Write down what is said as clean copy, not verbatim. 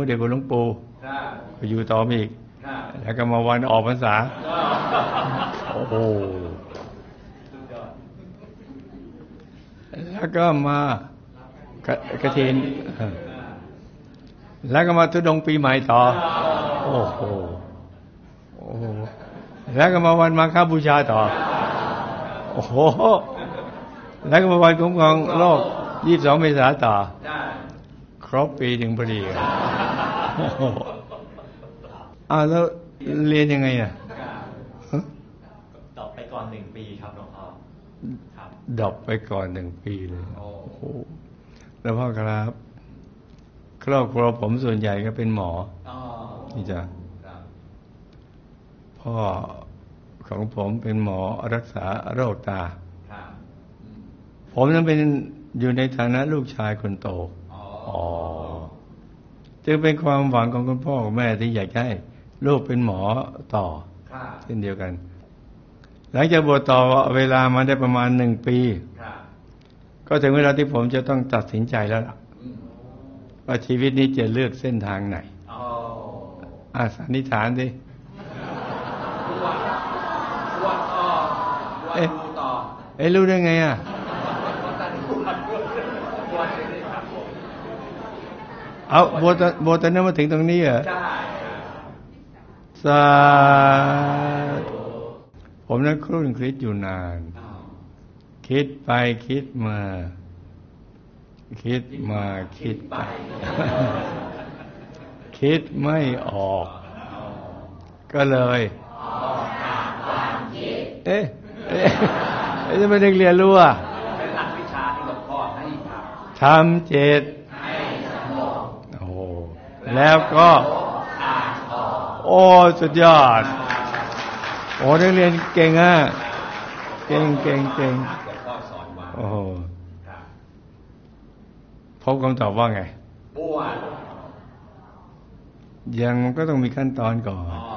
เด็จพระหลวงปู่ก็อยู่ต่อมาอีกแล้วก็มาวันออกพรรษาโอ้โหแล้วก็มากฐินแล้วก็มาทุดงค์ปีใหม่ต่อโอ้โหแล้วก็มาวันมาฆบูชาต่อโอ้โหแล้วก็มาวันคุ้มครองโลก22 เมษายนต่อครบปีถึงพอดีแล้วเรียนยังไงอ่ะดรอปไปก่อน1 ปีครับหลวงพ่อครับดรอปไปก่อน1 ปีเลยโอ้โหแล้วพ่อครับครอบครัวผมส่วนใหญ่ก็เป็นหมอนี่จ้ะพ่อของผมเป็นหมอรักษาโรคตาผมนั้นเป็นอยู่ในฐานะลูกชายคนโตจึงเป็นความหวังของคุณพ่อคุณแม่ที่อยากให้ลูกเป็นหมอต่อเช่นเดียวกันหลังจากบวชต่อเวลามาได้ประมาณ1 ปีก็ถึงเวลาที่ผมจะต้องตัดสินใจแล้วล่ะว่าชีวิตนี้จะเลือกเส้นทางไหนสันนิษฐานดิรู้ได้ไงอ่ะเอาโบตอนนั้นมาถึงตรงนี้เหรอผมนั้นครุ่นคิดอยู่นานคิดไปคิดมาคิดไปคิดไม่ออกก็เลยจะไม่ได้เรียนรู้อ่ะเป็นหลักวิชาที่หลวงพ่อให้ทำจิตโอ้แล้วก็โอ้สุดยอดโอ้นักเรียนเก่งอ่ะเก่งหลวงพ่อสอนมาโอ้พบคำตอบว่าไงยังมันก็ต้องมีขั้นตอนก่อน